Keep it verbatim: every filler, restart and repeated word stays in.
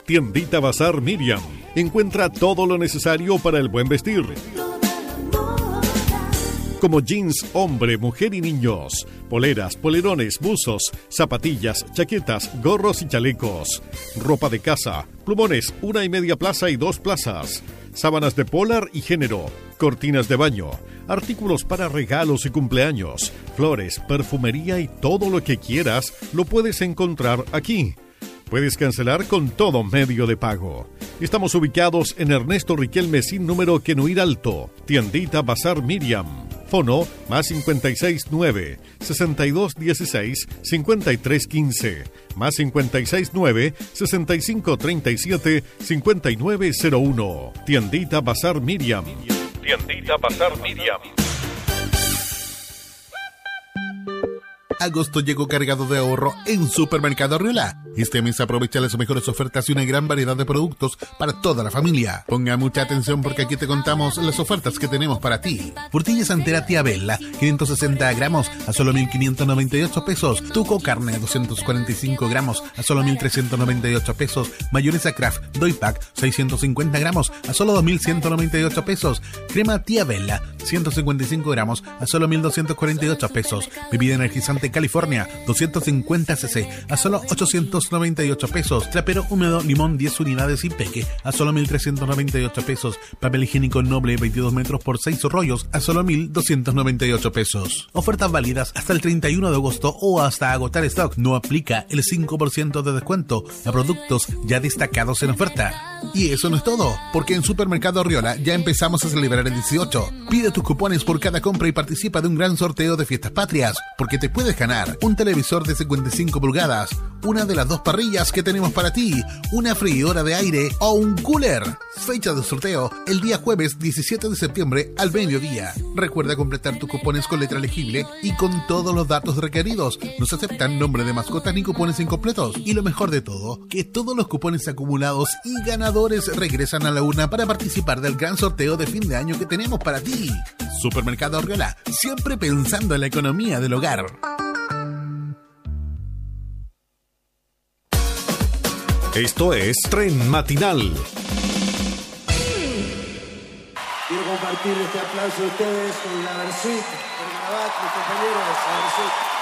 Tiendita Bazar Miriam. Encuentra todo lo necesario para el buen vestir, como jeans, hombre, mujer y niños, poleras, polerones, buzos, zapatillas, chaquetas, gorros y chalecos, ropa de casa, plumones, una y media plaza y dos plazas, sábanas de polar y género, cortinas de baño, artículos para regalos y cumpleaños, flores, perfumería y todo lo que quieras lo puedes encontrar aquí. Puedes cancelar con todo medio de pago. Estamos ubicados en Ernesto Riquelme sin número Quenuir Alto. Tiendita Bazar Miriam. Fono más cincuenta y seis nueve, sesenta y dos dieciséis, cincuenta y tres quince. Más cincuenta y seis nueve, sesenta y cinco treinta y siete, cincuenta y nueve cero uno. Tiendita Bazar Miriam. Tiendita Bazar Miriam. Agosto llegó cargado de ahorro en Supermercado Arriola. Este mes aprovecha las mejores ofertas y una gran variedad de productos para toda la familia. Ponga mucha atención porque aquí te contamos las ofertas que tenemos para ti. Tortillas entera Tía Bella, quinientos sesenta gramos a solo mil quinientos noventa y ocho pesos. Tuco carne doscientos cuarenta y cinco gramos a solo mil trescientos noventa y ocho pesos. Mayonesa Kraft Doy Pack seiscientos cincuenta gramos a solo dos mil ciento noventa y ocho pesos. Crema Tía Bella ciento cincuenta y cinco gramos a solo mil doscientos cuarenta y ocho pesos. Bebida energizante California doscientos cincuenta centilitros a solo ochocientos noventa y ocho pesos. Trapero húmedo limón diez unidades y peque a solo mil trescientos noventa y ocho pesos. Papel higiénico Noble veintidós metros por seis rollos a solo mil doscientos noventa y ocho pesos. Ofertas válidas hasta el treinta y uno de agosto o hasta agotar stock. No aplica el cinco por ciento de descuento a productos ya destacados en oferta. Y eso no es todo, porque en Supermercado Arriola ya empezamos a celebrar el dieciocho. Pide tus cupones por cada compra y participa de un gran sorteo de fiestas patrias, porque te puedes ganar un televisor de cincuenta y cinco pulgadas, una de las dos parrillas que tenemos para ti, una freidora de aire o un cooler. Fecha de sorteo el día jueves diecisiete de septiembre al mediodía. Recuerda completar tus cupones con letra legible y con todos los datos requeridos. No se aceptan nombre de mascotas ni cupones incompletos. Y lo mejor de todo, que todos los cupones acumulados y ganadores regresan a la urna para participar del gran sorteo de fin de año que tenemos para ti. Supermercado Arriola, siempre pensando en la economía del hogar. Esto es Tren Matinal. Quiero compartir este aplauso de ustedes con la Versuit, con Rabat, mis compañeros, la Versuit.